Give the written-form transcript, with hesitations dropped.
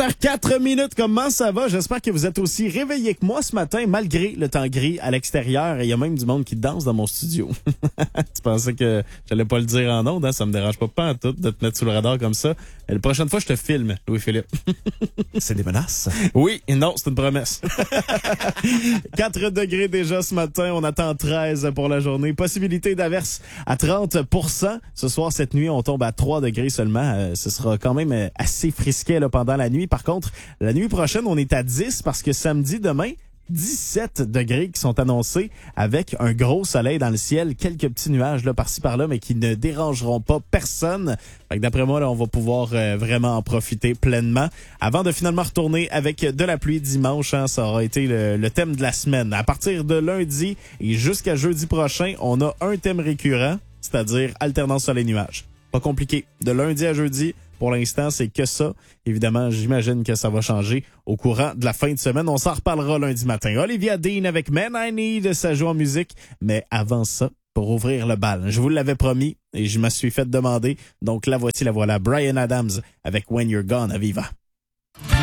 7h04. Comment ça va? J'espère que vous êtes aussi réveillés que moi ce matin, malgré le temps gris à l'extérieur. Il y a même du monde qui danse dans mon studio. Tu pensais que j'allais pas le dire en ondes, hein? Ça me dérange pas en tout de te mettre sous le radar comme ça. Et la prochaine fois, je te filme, Louis-Philippe. C'est des menaces? Oui, et non, c'est une promesse. 4 degrés déjà ce matin. On attend 13 pour la journée. Possibilité d'averse à 30%. Ce soir, cette nuit, on tombe à 3 degrés seulement. Ce sera quand même assez frisquet là, pendant la nuit. Par contre, la nuit prochaine, on est à 10 parce que samedi, demain, 17 degrés qui sont annoncés avec un gros soleil dans le ciel, quelques petits nuages là par-ci par-là, mais qui ne dérangeront pas personne. Fait que d'après moi, là, on va pouvoir vraiment en profiter pleinement. Avant de finalement retourner avec de la pluie dimanche, hein, ça aura été le thème de la semaine. À partir de lundi et jusqu'à jeudi prochain, on a un thème récurrent, c'est-à-dire alternance soleil-nuage. Pas compliqué. De lundi à jeudi, pour l'instant, c'est que ça. Évidemment, j'imagine que ça va changer au courant de la fin de semaine. On s'en reparlera lundi matin. Olivia Dean avec Man I Need, ça joue en musique. Mais avant ça, pour ouvrir le bal, je vous l'avais promis et je me suis fait demander. Donc la voici, la voilà. Bryan Adams avec When You're Gone à Viva.